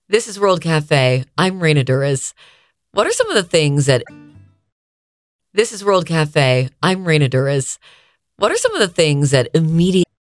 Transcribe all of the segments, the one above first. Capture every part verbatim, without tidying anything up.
This is World Cafe. I'm Raina Duras. What are some of the things that... This is World Cafe. I'm Raina Duras. What are some of the things that immediately...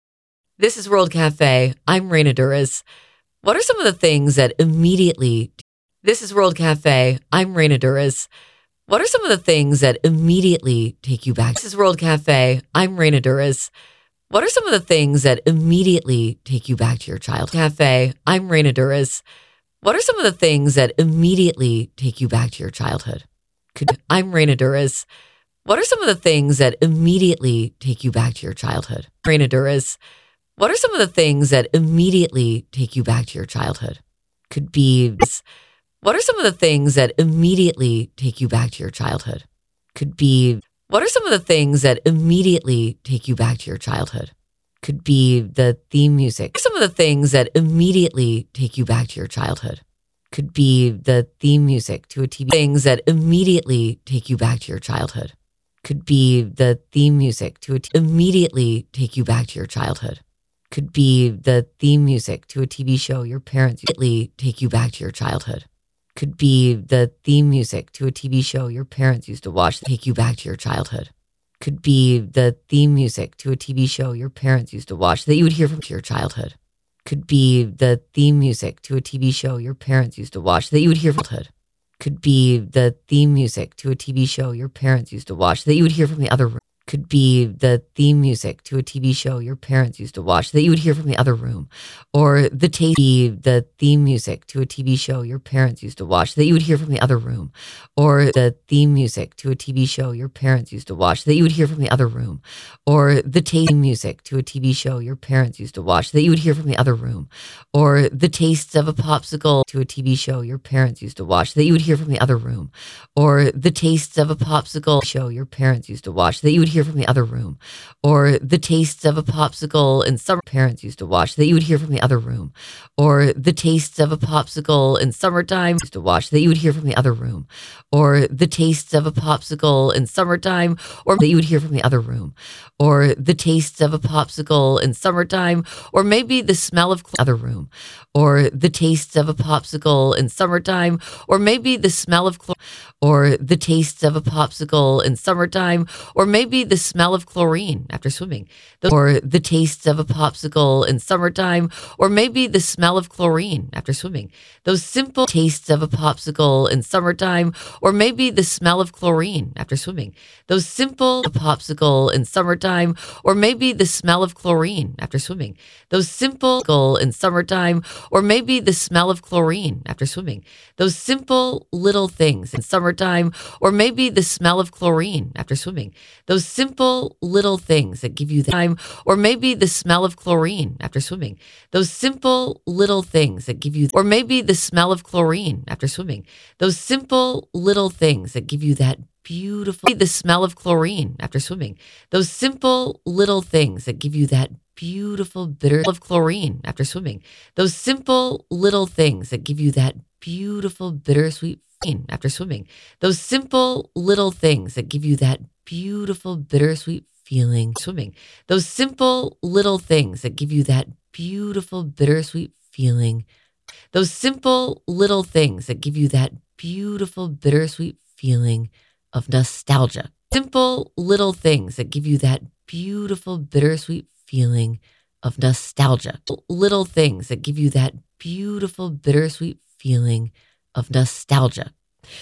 This is World Cafe. I'm Raina Duras. What are some of the things that immediately... This is World Cafe. I'm Raina Duras. What are some of the things that immediately take you back? This is World Cafe. I'm Raina Duras. What are some of the things that immediately take you back to your child? Cafe. I'm Raina Duras. What are some of the things that immediately take you back to your childhood? Could, I'm Raina Duras. What are some of the things that immediately take you back to your childhood? Raina Duras. What are some of the things that immediately take you back to your childhood? Could be, what are some of the things that immediately take you back to your childhood? Could be, what are some of the things that immediately take you back to your childhood? Could be the theme music. Some of the things that immediately take you back to your childhood. Could be the theme music to a T V. Things that immediately take you back to your childhood. Could be the theme music to a t- immediately take you back to your childhood. Could be the theme music to a T V show your parents immediately take you back to your childhood. Could be the theme music to a T V show your parents used to watch take you back to your childhood. Could be the theme music to a T V show your parents used to watch that you would hear from your childhood. Could be the theme music to a T V show your parents used to watch that you would hear from childhood. Could be the theme music to a T V show your parents used to watch that you would hear from the other room. Could be the theme music to a T V show your parents used to watch that you would hear from the other room. Or the taste, the theme music to a T V show your parents used to watch that you would hear from the other room. Or the theme music to a T V show your parents used to watch that you would hear from the other room. Or the taste music to a T V show your parents used to watch that you would hear from the other room. Or the taste of a popsicle to a T V show your parents used to watch that you would hear from the other room. Or the taste of a popsicle show your parents used to watch that you would hear from the other room. Or the taste of a popsicle in summer parents used to watch that you would hear from the other room. Or the taste of a popsicle in summertime used to watch that you would hear from the other room. Or the taste of a popsicle in summertime or that you would hear from the other room. Or the taste of a popsicle in summertime or maybe the smell of the other room. Or the taste of a popsicle in summertime or maybe the smell of chlor- or the taste of a popsicle in summertime or maybe the smell of chlorine after swimming. Or the taste of a popsicle in summertime or maybe the smell of chlorine after swimming. Those simple tastes of a popsicle in summertime or maybe the smell of chlorine after swimming. Those simple popsicle in summertime or maybe the smell of chlorine after swimming. Those simple in summertime or maybe the smell of chlorine after swimming. Those simple little things in summertime or maybe the smell of chlorine after swimming. Those simple little things that give you the time or maybe the smell of chlorine after swimming. Those simple little things that give you or maybe the smell of chlorine after swimming. Those simple little things that give you that beautiful the smell of chlorine after swimming. Those simple little things that give you that beautiful bitter of chlorine after swimming. Those simple little things that give you that beautiful bittersweet feeling after swimming. Those simple little things that give you that beautiful bittersweet feeling swimming. Those simple little things that give you that beautiful bittersweet feeling. Those simple little things that give you that beautiful bittersweet feeling of nostalgia. Simple little things that give you that beautiful bittersweet feeling of nostalgia. Little things that give you that beautiful bittersweet feeling of nostalgia.